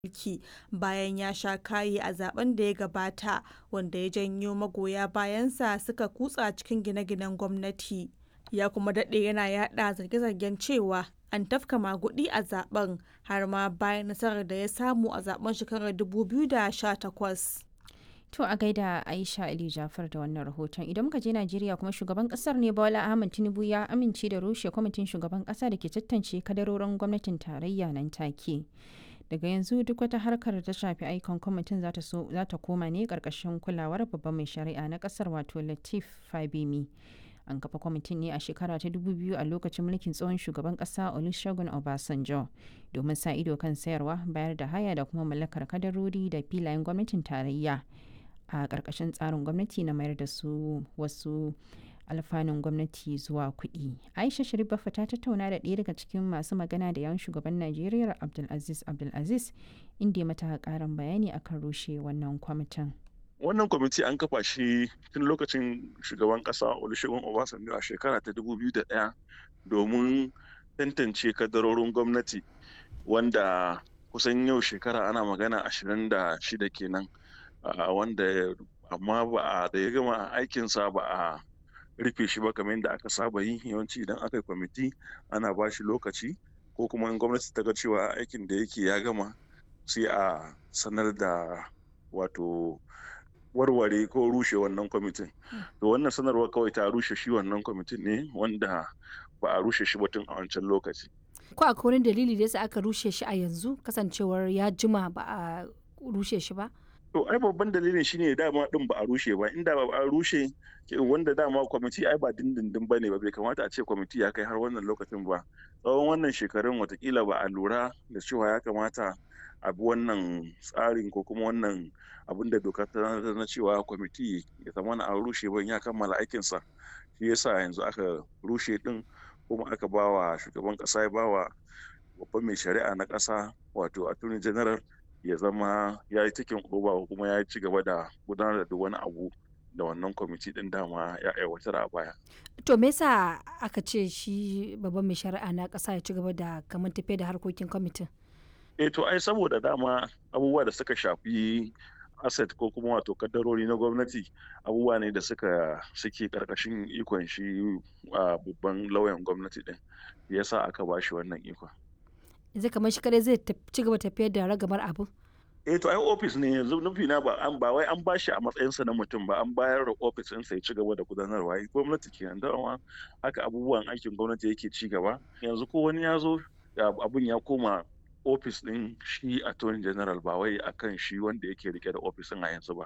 mulki bayan ya sha kayi a zaben da ya gabata wanda ya janyo magoya bayansa suka kutsa cikin gine-ginen gwamnati. Ya kuma daɗe yana yaɗa zarge-zargen cewa an tafka maguɗi a zaben har ma bayan nasarar da ya samu a zaben shekarar 2018. To a gaida Aisha Ali Jafar da wannan rahoton. Idan muka je Najeriya kuma shugaban kasar ne Bola Ahmed Tinubu ya amince da rushe kwamitin shugaban kasa da ke tantance kadarorin gwamnatin tarayya nan take. Daga yanzu duk wata harkar da ta shafi aikon kwamitin za ta koma ne karkashin kulawar babban mai shari'a na kasar wato Lateef Fagbemi. An kafa kwamitin ne a shekara ta 2000 a lokacin mulkin tsohon shugaban kasa Olusegun Obasanjo domin sa ido kan sayarwa, bayar da haya da kuma mallakar kadarori da filayen gwamnatin tarayya a ƙarƙashin tsarin gwamnati na mayar da su wasu alfanun gwamnati zuwa kuɗi. Aisha Sharif Baffa ta tattauna da ɗaya daga cikin masu magana da yawan shugaban Najeriya Abdulaziz inda ya mata ƙarin bayani akan rushe wannan kwamitin. Wannan kwamiti an kafa shi tun lokacin shugaban ƙasa Olusegun Obasanjo a shekara ta 2001 domin tantance kadarorin gwamnati wanda kusan yau shekara ana magana 26 kenan. Wanda amma da ya gama aikinsa ba a rufe shi ba kamar yadda aka saba yi. Yawanci idan aka yi kwamiti ana ba shi lokaci ko kuma in gwamnati ta ga cewa aikin da yake ya gama sai a sanar da wato warware ko rushe wannan kwamitin. To wannan sanarwar kawai ta rushe shi wannan kwamitin ne wanda ba a rushe shi ba tun a wancan lokaci. Ko akwai wani dalili da yasa aka rushe shi a yanzu kasancewar ya jima ba a rushe shi ba? To ai babban dalilin shine dama din ba a rushe ba, inda ba a rushe wanda dama kwamiti ai ba dindindin bane ba, bai kamata a ce kwamiti ya kai har wannan lokacin ba. Tsawon wannan shekarun watakila ba a lura da cewa ya kamata a bi wannan tsarin ko kuma wannan abin da doka ta na cewa kwamiti ya zama an rushe ban ya kammala aikinsa. Shi yasa yanzu aka rushe din kuma aka bawa shugaban kasa ya bawa babban mai shari'a na kasa wato attorney general ya zama ya yi cikin oba kuma ya ci gaba da gudanar da wani abu da wannan kwamiti din dama ya aiwatar a baya. To me yasa aka ce shi babban mai shari'a na ƙasa ya ci gaba da kamar tafiya da harkokin kwamitin? To ai saboda dama abubuwa da suka shafi asset ko kuma wato kaddarori na gwamnati abubuwa ne da suke karkashin ikon shi babban lauyan gwamnati din. Yasa aka ba shi wannan ikon. Yanzu kamar shi kadai zai ci gaba tafiyar da ragamar abu? To ai ofis ne yanzu nufi na ba wai an ba shi a matsayinsa na mutum ba, an bayar da ofis ɗinsa ya ci gaba da gudanarwa. Gwamnati kenan dama haka abubuwan aikin gwamnati yake ci gaba. Yanzu ko wani ya zo abun ya koma ofis ɗin shi attorney general ba wai akan shi wanda yake rike da ofisin a yanzu ba.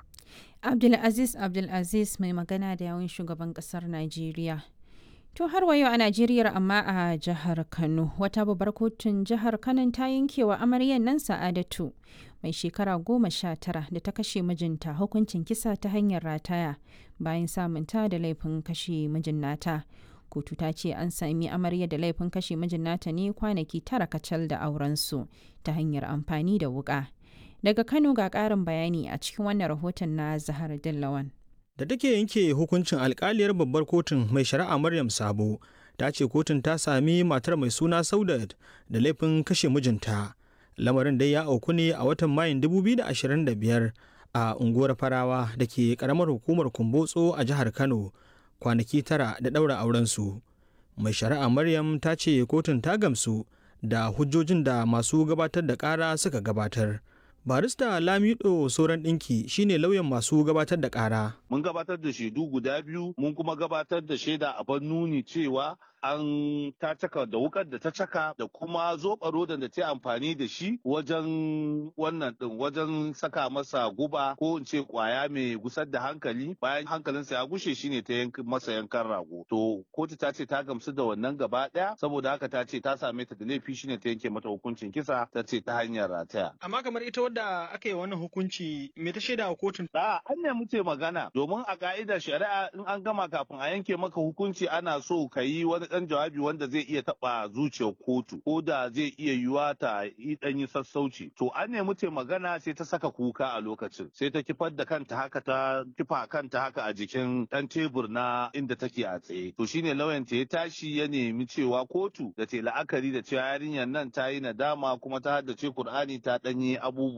Abdulaziz mai magana da yawun shugaban ƙasar Najeriya. To har wa yau a Najeriya amma a jihar Kano wata babbar kotun jihar Kano ta yankewa amaryar nan Sa'adatu mai shekara 19 da ta kashe mijinta hukuncin kisa ta hanyar rataya bayan samunta da laifin kashe mijin nata. Kotu ta ce an sami amaryar da laifin kashe mijin nata ne kwanaki 9 kacal da aurensu ta hanyar amfani da wuka. Daga Kano ga ƙarin bayani a cikin wannan rahoton na Zahar Dillawan. Da take yanke hukuncin alkaliyar babbar kotun mai shari'a Maryam Sabo ta ce kotun ta sami matar mai suna Saudat da laifin kashe mijinta. Lamarin dai ya auku ne a watan Mayun 2025 a unguwar Farawa da ke karamar hukumar Kumbotso a jihar Kano kwanaki 9 da ɗaura aurensu. Mai shari'a Maryam ta ce kotun ta gamsu da hujjojin da masu gabatar da ƙara suka gabatar. Barista Lamido Soran Dinki shine lauyan masu gabatar da ƙara. Mun gabatar da shaidu guda biyu, mun kuma gabatar da shaida a nuni cewa ta caka da wukar da ta caka da kuma zoɓa da ta amfani da shi wajen wajen saka masa guba ko in ce kwaya mai gusar da hankali, bayan hankalinsa ya gushe shine ta masa yankan rago. To kotu ta ce ta gamsu da wannan gaba ɗaya, saboda haka ta ce ta same ta da laifi shine ta yanke mata hukuncin kisa, ta ce ta hanyar rataya. Amma kamar ita wadda aka yi wannan hukunci me ta shaida a kotun? An ne muke magana domin a ka'idar shari'a in an gama kafin a yanke maka hukunci ana so ka yi wani ɗan jawabi wanda zai iya taɓa zuciyar kotu ko da zai iya yiwa ta yi ɗan yi sassauci. To an nemi ta magana sai ta saka kuka a lokacin sai ta kifar da kanta haka ta kifa kanta haka a jikin ɗan tebur na inda take a tsaye. To shine lauyan ta ya tashi ya nemi cewa kotu da ta la'akari da cewa yarinyar nan ta yi nadama kuma ta haddace Kur'ani ta ɗanyi abubuwa